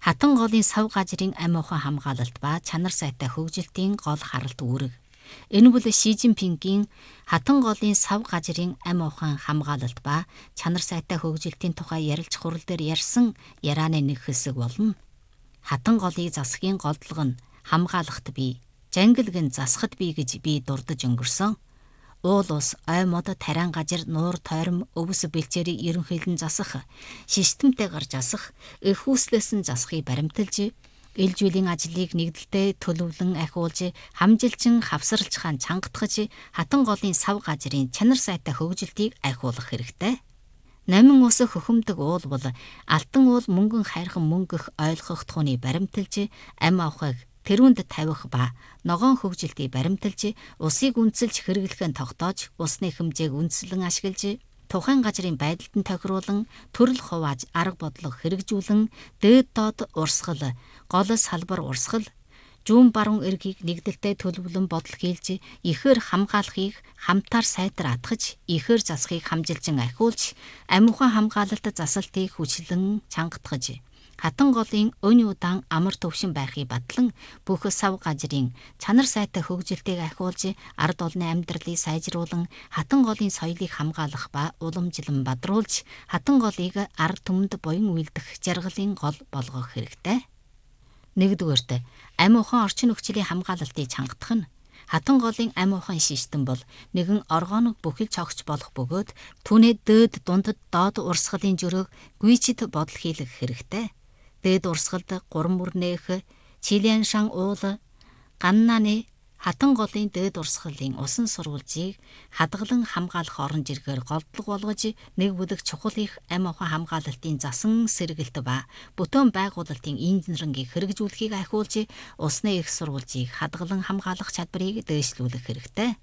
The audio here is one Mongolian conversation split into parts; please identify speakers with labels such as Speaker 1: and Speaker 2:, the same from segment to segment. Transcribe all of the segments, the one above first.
Speaker 1: Хатан голын сав газрын амь ухаан хамгаалалт ба чанар сайтай хөгжилтийн гол харалт үүрэг. Энэ бол Ши Цзиньпингийн хатан голын сав газрын амь ухаан хамгаалалт ба чанар сайтай хөгжилтийн тухай ярилж хурал дээр ярьсан ярианы нэг хэсэг болно. Хатан голыг засгийн голдлого нь хамгаалахт бий, жангилгэн засахад бий гэж би дурдж өнгөрсөн. Уул ус, ой мод, тариан газар, нуур, тойром, өвс бэлчээрийг ерөнхийлөн засах, системтэйгээр засах, их хүслээс нь засахыг баримталж, ил жилийн ажлыг нэгдэлтэй төлөвлөн ахиулж, хамжилчин хавсарлцхан чангатгаж, хатан голын сав газрын чанар сайтай хөгжилтийг ахиулах хэрэгтэй. Намин ус хөхөмдөг уул бол алтан уул мөнгөн хайрхан мөнгөх ойлгох тухны баримталж, амь авахыг тэрүүнд тавих ба ногоон хөгжилтийг баримталж, усыг үнэлж хэрэглэхэн тогтоож, усны хэмжээг үндэслэн ашиглаж, тухайн газрын байдалд нь тохируулан, төрөл хувааж арга бодлого хэрэгжүүлэн, дээд доод урсгал, гол салбар урсгал, зүүн баруун эргийг нэгдэлтэй төлөвлөн бодол хийлж, ихээр хамгаалахыг хамтаар сайтар атгаж, ихээр засахыг хамжилжин ахиулж, амь ухаан хамгаалалт засалтыг хүчлэн чангатгаж, хатан голын өн удаан амар төвшин байхыг батлан бүх сав газрын чанар сайтай хөгжилтийг ахиулж, ард олны амьдралыг сайжруулан, хатан голын соёлыг хамгаалах ба уламжлан бадруулж, хатан голыг ард түмэнд буян үйлдэх жаргалын гол болгох хэрэгтэй. Нэгдүгээрт, амь ухаан орчин нөхцөлийн хамгаалалтыг чангатах нь хатан голын амь ухаан систем бол нэгэн органик бүхэлж огч болох бөгөөд түүний дээд дундад доод урсгалын жөрөөг гүйцэд бодол хийлгэх хэрэгтэй. Дээд урсгалд гурван мөрнөх Чилиан шан уул ганнааны хатан голын дээд урсгалын усан сурвалжийг хадгалан хамгаалах орон жиргээр голдлого болгож, нэг бүлэг чухал их амь ухаан хамгаалалтын засан сэргэлт ба бүтээн байгуулалтын инженерингийг хэрэгжүүлэхийг ахиулж, усны их сурвалжийг хадгалан хамгаалах чадварыг дээшлүүлэх хэрэгтэй.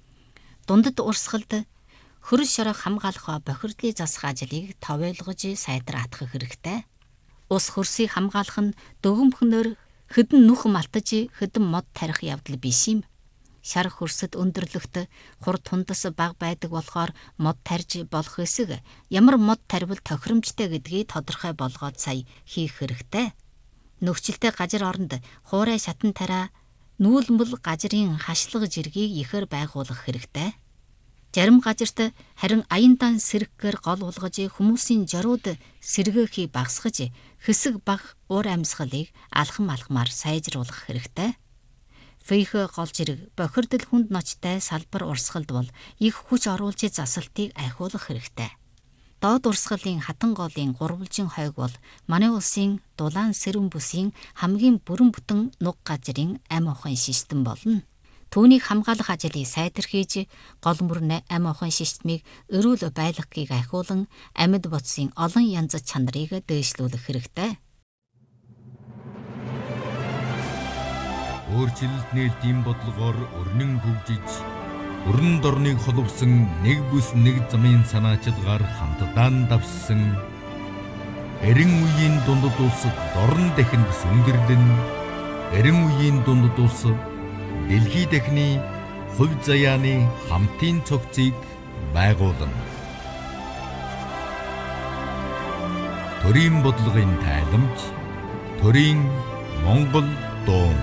Speaker 1: Дундад урсгалд хөрс шороо хамгаалах бохирдлыг засах ажлыг товойлгож сайтар атгах хэрэгтэй. Ус хөрсийг хамгаалах нь дөгөмхнөр хэдэн нүх малтаж, хэдэн мод тарих явдал биш юм. Шар хөрсөд өндөрлөгт хур тундас бага байдаг болохоор мод тарж болох эсэг ямар мод тарвал тохиромжтой гэдгийг тодорхой болгоод сая хийх хэрэгтэй. Нөхцөлтэй газар оронд хуурай шатан тараа нүүлмэл газрын хашлага жиргийг ихээр байгуулах хэрэгтэй. Зарим газарт харин аяндан сэргээр гол болгож, хүмүүсийн зориуд сэргээхийг багасгаж, хэсэг баг уур амьсгалыг алхам алхмаар сайжруулах хэрэгтэй. Фейх гол жирэг бохирдол хүнд ночтой салбар урсгалд бол их хүч оруулж засалтыг ахиулах хэрэгтэй. Доод урсгалын хатан голын гурвалжин хойг бол манай улсын дулаан сэрүүн бүсийн хамгийн бүрэн бүтэн нуг газрын амь ухаан систем болно. Түүнийг хамгаалах ажлыг сайтар хийж, гол мөрнө амь ухаан системийг өрөөл байлгахыг ахиулан, амьд бодисын олон янз чанарыг дээшлүүлэх хэрэгтэй.
Speaker 2: Өөрчлөлт нээлтийн бодлогоор өрнөн хөгжиж, өрн дорныг холбосон нэг бүс нэг замын санаачилгаар хамтдаа давссан, эрен үеийн дундад улс дорн дахинд сүнгэрлэн, эрен үеийн дундад улс дэлхий дахины хувь заяаны хамтын цогцыг байгуулна. Төрийн бодлогын тайламж, төрийн Монгол дуу.